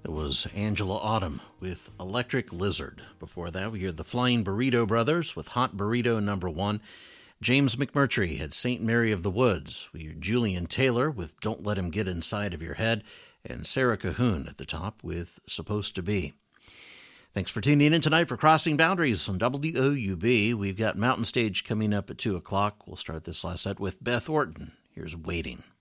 It was Angela Autumn with Electric Lizard. Before that, we heard the Flying Burrito Brothers with Hot Burrito No. 1. James McMurtry had St. Mary of the Woods. We heard Julian Taylor with Don't Let Him Get Inside of Your Head, and Sarah Cahoon at the top with Supposed to Be. Thanks for tuning in tonight for Crossing Boundaries on WOUB. We've got Mountain Stage coming up at 2 o'clock. We'll start this last set with Beth Orton. Here's Waiting.